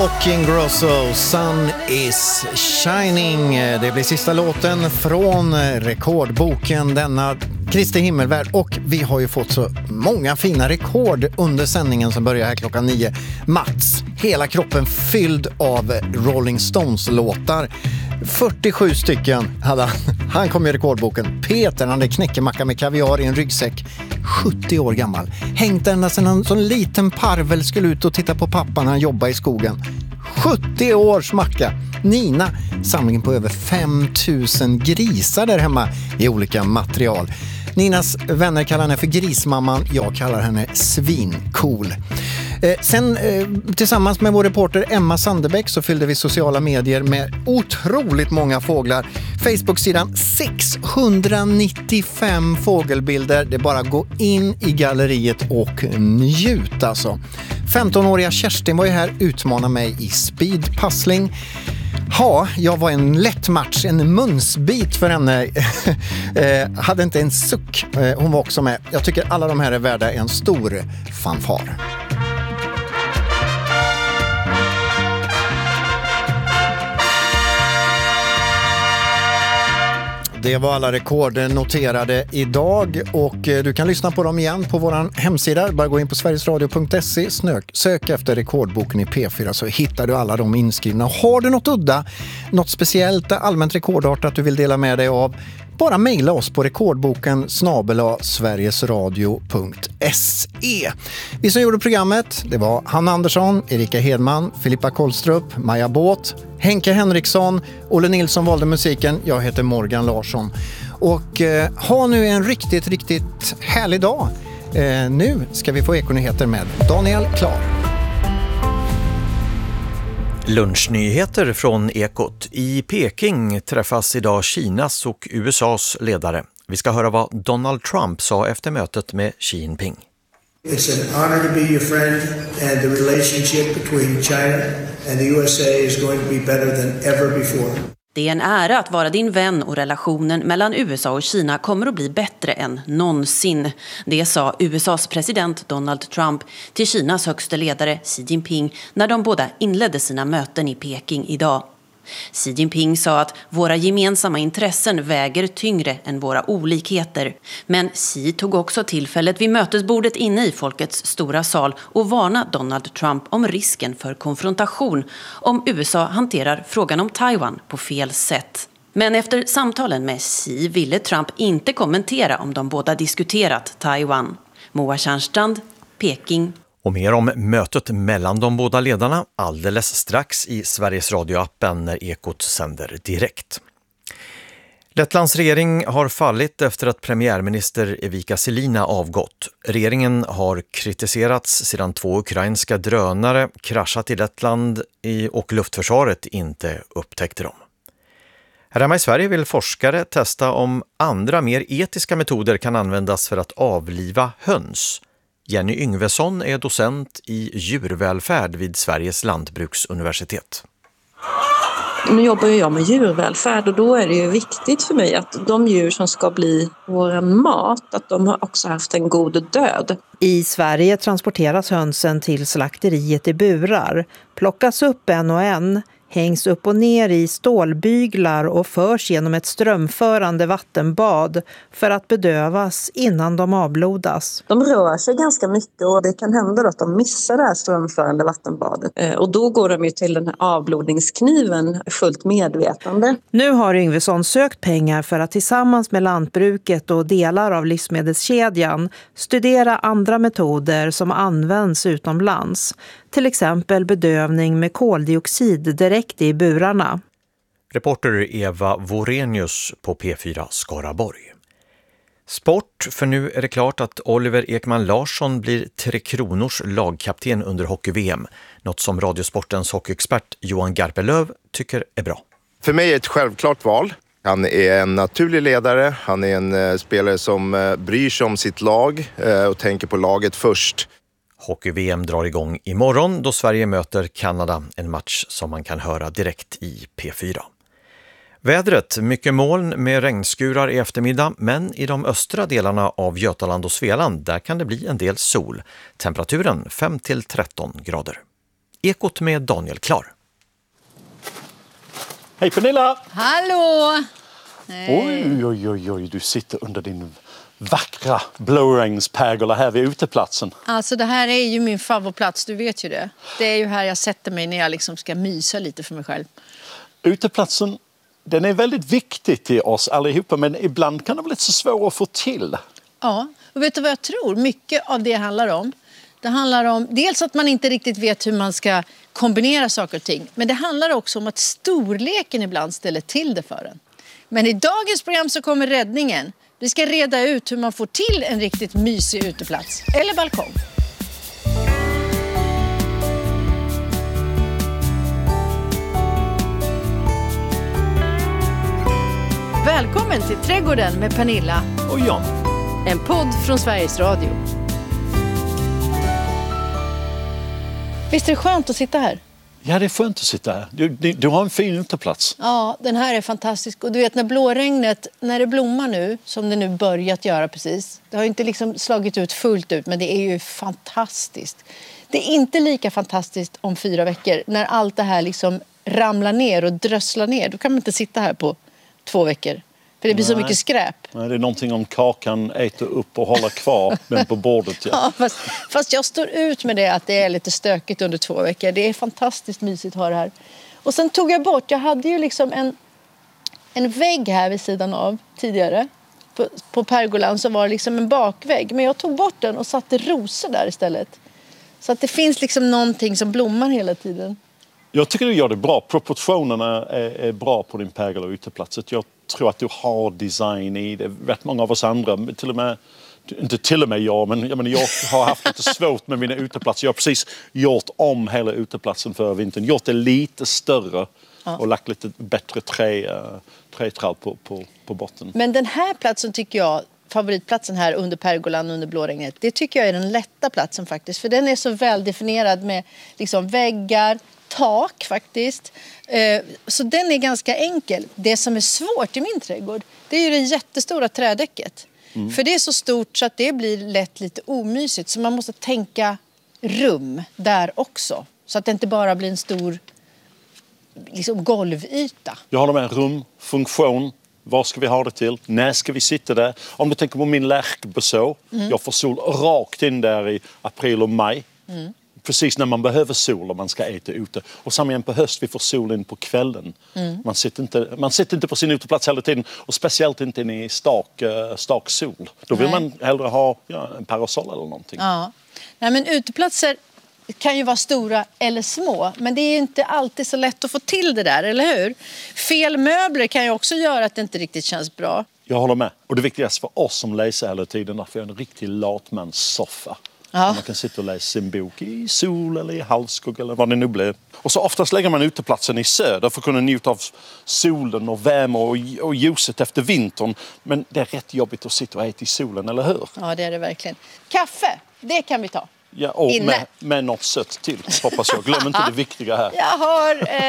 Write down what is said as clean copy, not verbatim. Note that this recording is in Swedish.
Och Ingrosso, Sun is shining. Det blir sista låten från rekordboken denna Kristi himmelvärld. Och vi har ju fått så många fina rekord under sändningen som börjar här klockan 9. Mats, hela kroppen fylld av Rolling Stones-låtar. 47 stycken hade han. Han kom i rekordboken. Peter, han hade knäckemacka med kaviar i en ryggsäck. 70 år gammal. Hängt ända sedan han som liten parvel skulle ut och titta på pappan när han jobbade i skogen. 70 års macka. Nina, samlingen på över 5000 grisar där hemma i olika material. Ninas vänner kallar henne för grismamman. Jag kallar henne svincool. Sen tillsammans med vår reporter Emma Sanderbäck så fyllde vi sociala medier med otroligt många fåglar. Facebook-sidan 695 fågelbilder. Det är bara att gå in i galleriet och njut alltså. 15-åriga Kerstin var ju här, utmanade mig i speedpassling. Ja, jag var en lätt match, en munsbit för henne. Hade inte en suck. Hon var också med. Jag tycker alla de här är värda en stor fanfar. Det var alla rekord noterade idag och du kan lyssna på dem igen på vår hemsida. Bara gå in på sverigesradio.se, sök efter rekordboken i P4 så hittar du alla de inskrivna. Har du något udda, något speciellt, allmänt rekordart att du vill dela med dig av, bara mejla oss på rekordboken@sverigesradio.se. Vi som gjorde programmet, det var Hanna Andersson, Erika Hedman, Filippa Kollstrup, Maja Båt, Henke Henriksson, Olle Nilsson valde musiken, jag heter Morgan Larsson. Och ha nu en riktigt härlig dag. Nu ska vi få ekonyheter med Daniel Klar. Lunchnyheter från Ekot. I Peking träffas idag Kinas och USAs ledare. Vi ska höra vad Donald Trump sa efter mötet med Xi Jinping. It's an honor to be your friend and the relationship between China and the USA is going to be better than ever before. Det är en ära att vara din vän och relationen mellan USA och Kina kommer att bli bättre än någonsin. Det sa USAs president Donald Trump till Kinas högste ledare Xi Jinping när de båda inledde sina möten i Peking idag. Xi Jinping sa att våra gemensamma intressen väger tyngre än våra olikheter. Men Xi tog också tillfället vid mötesbordet inne i folkets stora sal och varnade Donald Trump om risken för konfrontation om USA hanterar frågan om Taiwan på fel sätt. Men efter samtalen med Xi ville Trump inte kommentera om de båda diskuterat Taiwan. Moa Tjärnstrand, Peking. Och mer om mötet mellan de båda ledarna alldeles strax i Sveriges radioappen när Ekot sänder direkt. Lettlands regering har fallit efter att premiärminister Evika Selina avgått. Regeringen har kritiserats sedan 2 ukrainska drönare kraschat i Lettland och luftförsvaret inte upptäckte dem. Här hemma i Sverige vill forskare testa om andra mer etiska metoder kan användas för att avliva höns. Jenny Yngvesson är docent i djurvälfärd vid Sveriges lantbruksuniversitet. Nu jobbar jag med djurvälfärd och då är det ju viktigt för mig att de djur som ska bli vår mat, att de har också haft en god död. I Sverige transporteras hönsen till slakteriet i burar, plockas upp en och en, hängs upp och ner i stålbyglar och förs genom ett strömförande vattenbad för att bedövas innan de avblodas. De rör sig ganska mycket och det kan hända att de missar det här strömförande vattenbadet. Och då går de ju till den här avblodningskniven fullt medvetande. Nu har Yngvesson sökt pengar för att tillsammans med lantbruket och delar av livsmedelskedjan studera andra metoder som används utomlands. Till exempel bedövning med koldioxid direkt i burarna. Reporter Eva Vorenius på P4 Skaraborg. Sport, för nu är det klart att Oliver Ekman Larsson blir 3 Kronors lagkapten under hockey-VM. Något som Radiosportens hockeyexpert Johan Garpelöv tycker är bra. För mig är det ett självklart val. Han är en naturlig ledare, han är en spelare som bryr sig om sitt lag och tänker på laget först. Hockey-VM drar igång imorgon då Sverige möter Kanada, en match som man kan höra direkt i P4. Vädret, mycket moln med regnskurar i eftermiddag, men i de östra delarna av Götaland och Svealand där kan det bli en del sol. Temperaturen 5-13 grader. Ekot med Daniel Klar. Hej Pernilla! Hallå! Oj, du sitter under din vackra blåregnspergola här vid uteplatsen. Alltså det här är ju min favoritplats, du vet ju det. Det är ju här jag sätter mig när jag liksom ska mysa lite för mig själv. Uteplatsen, den är väldigt viktig till oss allihopa, men ibland kan det vara lite så svår att få till. Ja, och vet du vad jag tror? Mycket av det handlar om. Det handlar om dels att man inte riktigt vet hur man ska kombinera saker och ting. Men det handlar också om att storleken ibland ställer till det för en. Men i dagens program så kommer räddningen. Vi ska reda ut hur man får till en riktigt mysig uteplats eller balkong. Välkommen till Trädgården med Pernilla Och Jan. En podd från Sveriges Radio. Visst är det skönt att sitta här? Ja, det är skönt att sitta här. Du har en fin uteplats. Ja, den här är fantastisk. Och du vet när blåregnet, när det blommar nu, som det nu börjat göra precis. Det har ju inte liksom slagit ut fullt ut, men det är ju fantastiskt. Det är inte lika fantastiskt om 4 veckor när allt det här liksom ramlar ner och drösslar ner. Då kan man inte sitta här på 2 veckor. För det blir så mycket skräp. Nej, det är någonting om kakan äter upp och håller kvar men på bordet. Ja. Ja, fast jag står ut med det att det är lite stökigt under 2 veckor. Det är fantastiskt mysigt att ha det här. Och sen tog jag bort, jag hade ju liksom en vägg här vid sidan av tidigare. På pergolan så var det liksom en bakvägg. Men jag tog bort den och satte rosor där istället. Så att det finns liksom någonting som blommar hela tiden. Jag tycker du gör det bra. Proportionerna är bra på din pergola och uteplatsen. Jag tror att du har design i det. Rätt många av oss andra, inte till och med jag, men jag har haft lite svårt med mina uteplatser. Jag har precis gjort om hela uteplatsen för vintern. Gjort det lite större och lagt lite bättre trätrall på botten. Men den här platsen tycker jag, favoritplatsen här under pergolan, under blåregnet, det tycker jag är den lätta platsen faktiskt. För den är så väldefinierad med liksom väggar, tak faktiskt. Så den är ganska enkel. Det som är svårt i min trädgård, det är ju det jättestora trädäcket. För det är så stort så att det blir lätt lite omysigt. Så man måste tänka rum där också. Så att det inte bara blir en stor liksom, golvyta. Jag håller med. Rum, funktion. Vad ska vi ha det till? När ska vi sitta där? Om du tänker på min lärkbeså. Jag får sol rakt in där i april och maj. Precis när man behöver sol och man ska äta ute. Och samma igen på höst, vi får sol in på kvällen. Man sitter inte på sin uteplats hela tiden. Och speciellt inte i stark sol. Då vill man hellre ha en parasoll eller någonting. Ja. Nej, men uteplatser kan ju vara stora eller små. Men det är inte alltid så lätt att få till det där, eller hur? Fel möbler kan ju också göra att det inte riktigt känns bra. Jag håller med. Och det viktigaste för oss som läser hela tiden är att vi har en riktig latmanssoffa. Ja. Man kan sitta och läsa sin bok i sol eller i halvskugg eller vad det nu blir. Och så oftast lägger man uteplatsen i söder för att kunna njuta av solen och värme och ljuset efter vintern. Men det är rätt jobbigt att sitta och äta i solen, eller hur? Ja, det är det verkligen. Kaffe, det kan vi ta. Ja, och med något sött till, hoppas jag. Glöm inte det viktiga här. Jag har